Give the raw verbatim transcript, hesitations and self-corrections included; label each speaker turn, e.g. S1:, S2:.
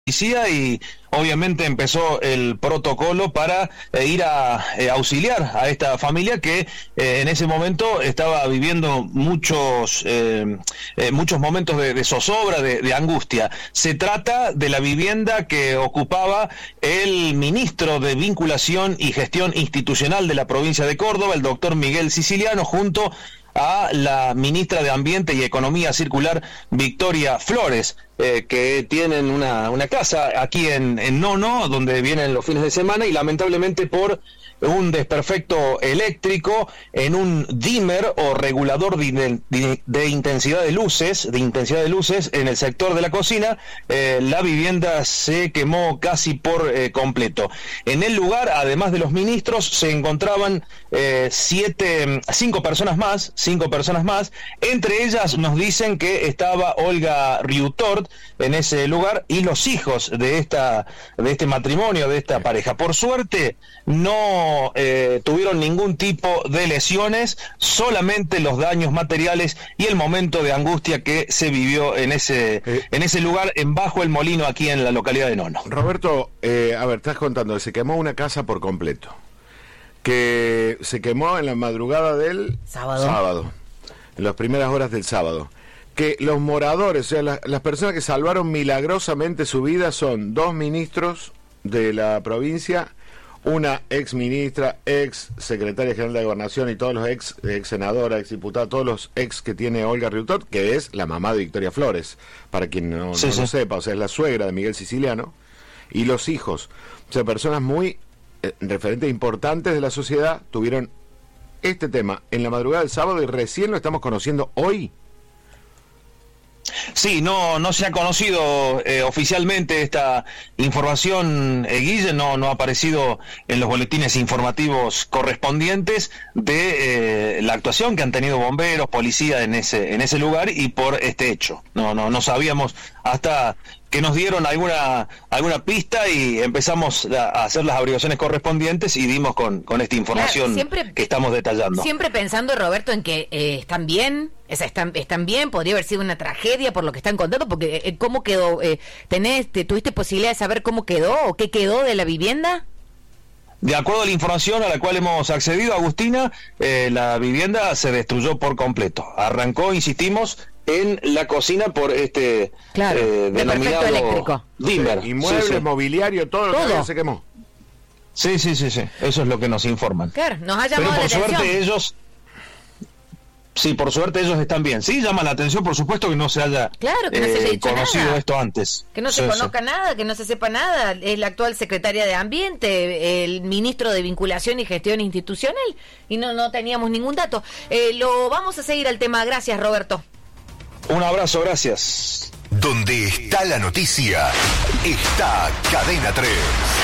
S1: y obviamente empezó el protocolo para eh, ir a eh, auxiliar a esta familia que eh, en ese momento estaba viviendo muchos eh, eh, muchos momentos de, de zozobra, de, de angustia. Se trata de la vivienda que ocupaba el ministro de Vinculación y Gestión Institucional de la provincia de Córdoba, el doctor Miguel Siciliano, junto a la ministra de Ambiente y Economía Circular, Victoria Flores, eh, que tienen una, una casa aquí en, en Nono, donde vienen los fines de semana, y lamentablemente por un desperfecto eléctrico en un dimmer o regulador de, de, de intensidad de luces, de intensidad de luces en el sector de la cocina, eh, la vivienda se quemó casi por eh, completo. En el lugar, además de los ministros, se encontraban eh, siete, cinco personas más, cinco personas más. Entre ellas nos dicen que estaba Olga Riutort en ese lugar y los hijos de esta, de este matrimonio, de esta pareja. Por suerte, no Eh, tuvieron ningún tipo de lesiones, solamente los daños materiales y el momento de angustia que se vivió en ese eh, en ese lugar, en Bajo el Molino, aquí en la localidad de Nono.
S2: Roberto, eh, a ver, estás contando que se quemó una casa por completo, que se quemó en la madrugada del
S3: sábado,
S2: sábado en las primeras horas del sábado, que los moradores, o sea, la, las personas que salvaron milagrosamente su vida son dos ministros de la provincia, una ex ministra, ex secretaria general de Gobernación y todos los ex, ex senadora, ex diputada, todos los ex que tiene Olga Riutort, que es la mamá de Victoria Flores, para quien no,
S1: sí,
S2: no
S1: sí.
S2: lo sepa, o sea, es la suegra de Miguel Siciliano, y los hijos, o sea, personas muy eh, referentes importantes de la sociedad, tuvieron este tema en la madrugada del sábado y recién lo estamos conociendo hoy.
S1: Sí, no no se ha conocido eh, oficialmente esta información, eh, Guille, no no ha aparecido en los boletines informativos correspondientes de eh, la actuación que han tenido bomberos, policía en ese en ese lugar y por este hecho. No no no sabíamos hasta que nos dieron alguna alguna pista y empezamos a hacer las averiguaciones correspondientes y dimos con, con esta información, claro, siempre, que estamos detallando.
S3: Siempre pensando, Roberto, en que eh, están bien, o sea, están, están bien, podría haber sido una tragedia por lo que están contando, porque eh, ¿cómo quedó? Eh, ¿tenés, te, ¿Tuviste posibilidad de saber cómo quedó o qué quedó de la vivienda?
S1: De acuerdo a la información a la cual hemos accedido, Agustina, eh, la vivienda se destruyó por completo. Arrancó, insistimos, en la cocina por este
S3: claro,
S1: eh, denominado
S3: eléctrico.
S1: dimmer.
S2: Inmueble, sí, sí. mobiliario, todo lo
S3: ¿Todo?
S2: que se quemó.
S1: Sí, sí, sí, sí. Eso es lo que nos informan.
S3: Claro, nos ha llamado
S1: Pero por
S3: la
S1: suerte
S3: atención.
S1: ellos... Sí, por suerte ellos están bien. Sí, llama la atención, por supuesto, que no se haya,
S3: claro, que no
S1: eh,
S3: se haya dicho
S1: conocido
S3: nada.
S1: esto antes.
S3: Que no
S1: sí,
S3: se conozca
S1: sí.
S3: nada, que no se sepa nada. Es la actual secretaria de Ambiente, el ministro de Vinculación y Gestión Institucional, y no, no teníamos ningún dato. Eh, lo vamos a seguir al tema. Gracias, Roberto.
S1: Un abrazo, gracias.
S4: Donde está la noticia, está Cadena tres.